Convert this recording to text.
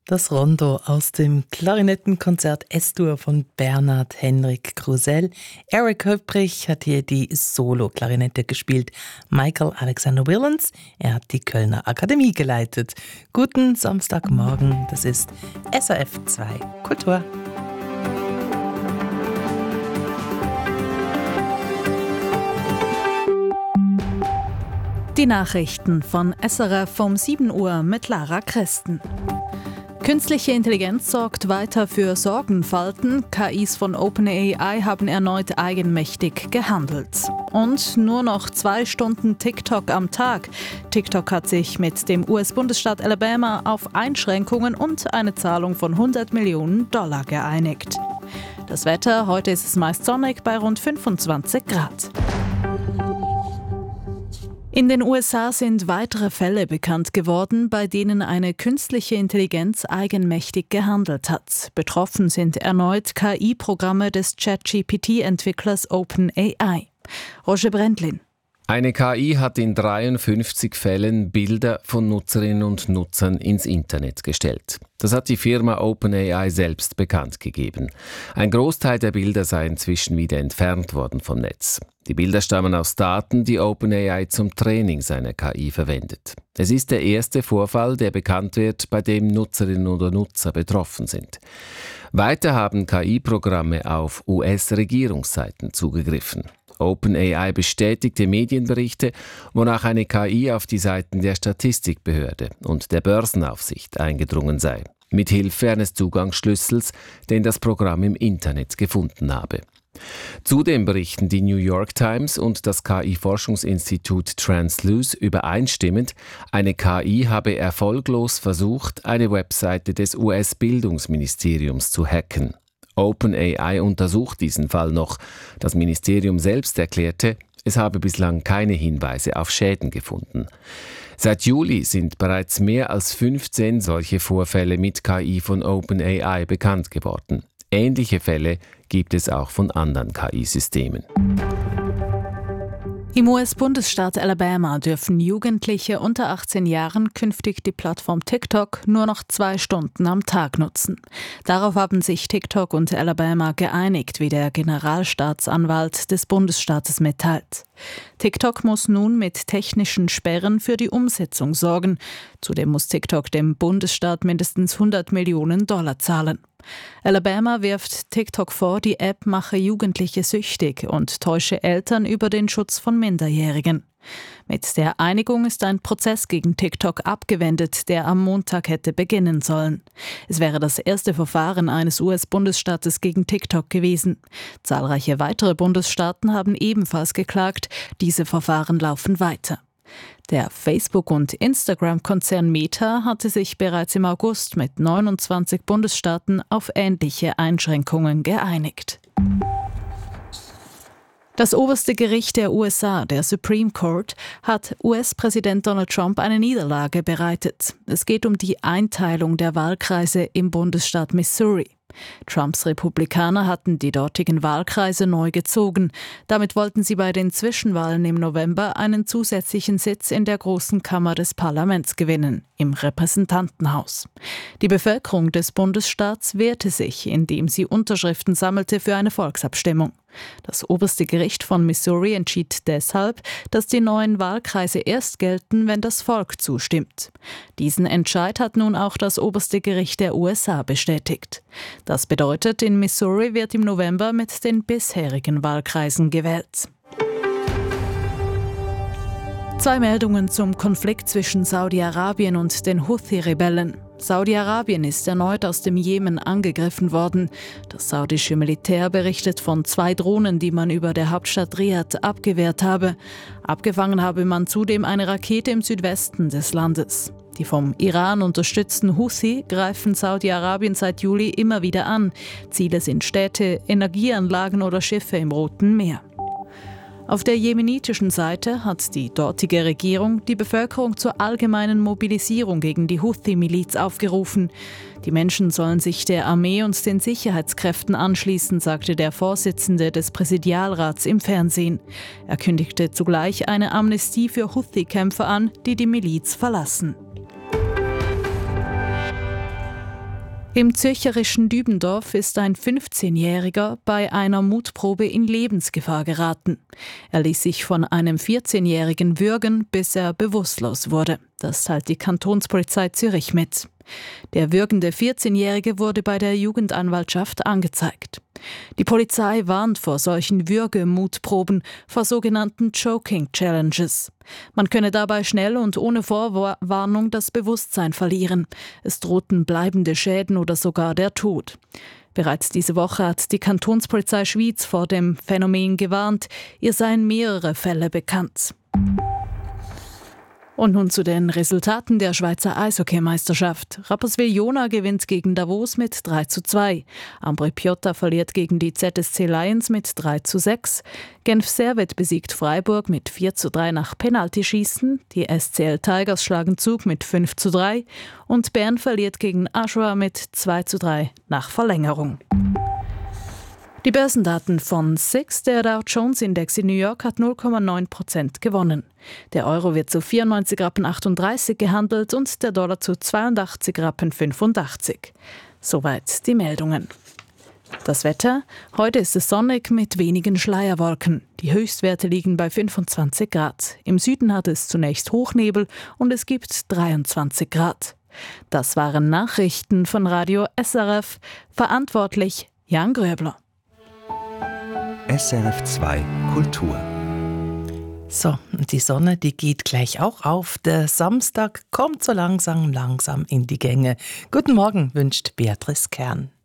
Das Rondo aus dem Klarinettenkonzert S-Dur von Bernhard Henrik Krusell. Eric Höpprich hat hier die Solo-Klarinette gespielt. Michael Alexander Willens, er hat die Kölner Akademie geleitet. Guten Samstagmorgen, das ist SRF 2 Kultur. Die Nachrichten von SRF um 7 Uhr mit Lara Christen. Künstliche Intelligenz sorgt weiter für Sorgenfalten. KIs von OpenAI haben erneut eigenmächtig gehandelt. Und nur noch 2 Stunden TikTok am Tag. TikTok hat sich mit dem US-Bundesstaat Alabama auf Einschränkungen und eine Zahlung von $100 Millionen geeinigt. Das Wetter, heute ist es meist sonnig bei rund 25 Grad. In den USA sind weitere Fälle bekannt geworden, bei denen eine künstliche Intelligenz eigenmächtig gehandelt hat. Betroffen sind erneut KI-Programme des ChatGPT-Entwicklers OpenAI. Roger Brendlin. Eine KI hat in 53 Fällen Bilder von Nutzerinnen und Nutzern ins Internet gestellt. Das hat die Firma OpenAI selbst bekannt gegeben. Ein Großteil der Bilder sei inzwischen wieder entfernt worden vom Netz. Die Bilder stammen aus Daten, die OpenAI zum Training seiner KI verwendet. Es ist der erste Vorfall, der bekannt wird, bei dem Nutzerinnen oder Nutzer betroffen sind. Weiter haben KI-Programme auf US-Regierungsseiten zugegriffen. OpenAI bestätigte Medienberichte, wonach eine KI auf die Seiten der Statistikbehörde und der Börsenaufsicht eingedrungen sei, mithilfe eines Zugangsschlüssels, den das Programm im Internet gefunden habe. Zudem berichten die New York Times und das KI-Forschungsinstitut Transluce übereinstimmend, eine KI habe erfolglos versucht, eine Webseite des US-Bildungsministeriums zu hacken. OpenAI untersucht diesen Fall noch. Das Ministerium selbst erklärte, es habe bislang keine Hinweise auf Schäden gefunden. Seit Juli sind bereits mehr als 15 solche Vorfälle mit KI von OpenAI bekannt geworden. Ähnliche Fälle gibt es auch von anderen KI-Systemen. Im US-Bundesstaat Alabama dürfen Jugendliche unter 18 Jahren künftig die Plattform TikTok nur noch 2 Stunden am Tag nutzen. Darauf haben sich TikTok und Alabama geeinigt, wie der Generalstaatsanwalt des Bundesstaates mitteilt. TikTok muss nun mit technischen Sperren für die Umsetzung sorgen. Zudem muss TikTok dem Bundesstaat mindestens $100 Millionen zahlen. Alabama wirft TikTok vor, die App mache Jugendliche süchtig und täusche Eltern über den Schutz von Minderjährigen. Mit der Einigung ist ein Prozess gegen TikTok abgewendet, der am Montag hätte beginnen sollen. Es wäre das erste Verfahren eines US-Bundesstaates gegen TikTok gewesen. Zahlreiche weitere Bundesstaaten haben ebenfalls geklagt. Diese Verfahren laufen weiter. Der Facebook- und Instagram-Konzern Meta hatte sich bereits im August mit 29 Bundesstaaten auf ähnliche Einschränkungen geeinigt. Das oberste Gericht der USA, der Supreme Court, hat US-Präsident Donald Trump eine Niederlage bereitet. Es geht um die Einteilung der Wahlkreise im Bundesstaat Missouri. Trumps Republikaner hatten die dortigen Wahlkreise neu gezogen. Damit wollten sie bei den Zwischenwahlen im November einen zusätzlichen Sitz in der großen Kammer des Parlaments gewinnen, im Repräsentantenhaus. Die Bevölkerung des Bundesstaats wehrte sich, indem sie Unterschriften sammelte für eine Volksabstimmung. Das oberste Gericht von Missouri entschied deshalb, dass die neuen Wahlkreise erst gelten, wenn das Volk zustimmt. Diesen Entscheid hat nun auch das oberste Gericht der USA bestätigt. Das bedeutet, in Missouri wird im November mit den bisherigen Wahlkreisen gewählt. 2 Meldungen zum Konflikt zwischen Saudi-Arabien und den Houthi-Rebellen. Saudi-Arabien ist erneut aus dem Jemen angegriffen worden. Das saudische Militär berichtet von 2 Drohnen, die man über der Hauptstadt Riad abgewehrt habe. Abgefangen habe man zudem eine Rakete im Südwesten des Landes. Die vom Iran unterstützten Houthi greifen Saudi-Arabien seit Juli immer wieder an. Ziele sind Städte, Energieanlagen oder Schiffe im Roten Meer. Auf der jemenitischen Seite hat die dortige Regierung die Bevölkerung zur allgemeinen Mobilisierung gegen die Houthi-Miliz aufgerufen. Die Menschen sollen sich der Armee und den Sicherheitskräften anschließen, sagte der Vorsitzende des Präsidialrats im Fernsehen. Er kündigte zugleich eine Amnestie für Houthi-Kämpfer an, die die Miliz verlassen. Im zürcherischen Dübendorf ist ein 15-Jähriger bei einer Mutprobe in Lebensgefahr geraten. Er ließ sich von einem 14-Jährigen würgen, bis er bewusstlos wurde. Das teilt die Kantonspolizei Zürich mit. Der würgende 14-Jährige wurde bei der Jugendanwaltschaft angezeigt. Die Polizei warnt vor solchen Würgemutproben, vor sogenannten Choking Challenges. Man könne dabei schnell und ohne Vorwarnung das Bewusstsein verlieren. Es drohten bleibende Schäden oder sogar der Tod. Bereits diese Woche hat die Kantonspolizei Schwyz vor dem Phänomen gewarnt. Ihr seien mehrere Fälle bekannt. Und nun zu den Resultaten der Schweizer Eishockeymeisterschaft. Rapperswil-Jona gewinnt gegen Davos mit 3:2. Ambri Piotta verliert gegen die ZSC Lions mit 3:6. Genf-Servet besiegt Freiburg mit 4:3 nach Penaltyschießen. Die SCL Tigers schlagen Zug mit 5:3. Und Bern verliert gegen Aschua mit 2:3 nach Verlängerung. Die Börsendaten von SIX, der Dow Jones Index in New York, hat 0,9% gewonnen. Der Euro wird zu 94,38 Rappen gehandelt und der Dollar zu 82,85 Rappen. Soweit die Meldungen. Das Wetter: Heute ist es sonnig mit wenigen Schleierwolken. Die Höchstwerte liegen bei 25 Grad. Im Süden hat es zunächst Hochnebel und es gibt 23 Grad. Das waren Nachrichten von Radio SRF. Verantwortlich Jan Gröbler. SRF 2 Kultur. So, und die Sonne, die geht gleich auch auf. Der Samstag kommt so langsam in die Gänge. Guten Morgen, wünscht Beatrice Kern.